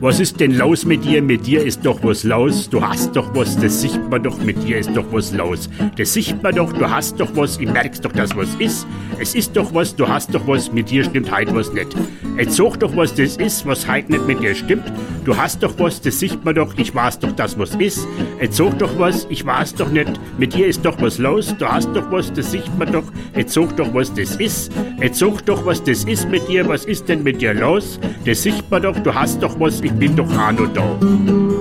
Was ist denn los mit dir? Mit dir ist doch was los. Du hast doch was, das sieht man doch. Mit dir ist doch was los. Das sieht man doch, du hast doch was. Ich merk's doch, dass was ist. Es ist doch was, du hast doch was. Mit dir stimmt heut was nicht. Jetzt sag doch, was das ist, was heut nicht mit dir stimmt. Du hast doch was, das sieht man doch. Ich weiß doch, dass was ist. Jetzt sag doch was, ich weiß doch nicht. Mit dir ist doch was los. Du hast doch was, das sieht man doch. Jetzt sag doch, was das ist. Jetzt sag doch, was das ist mit dir. Was ist denn mit dir los? Das sieht man doch, du hast doch was. Ich bin doch auch noch da.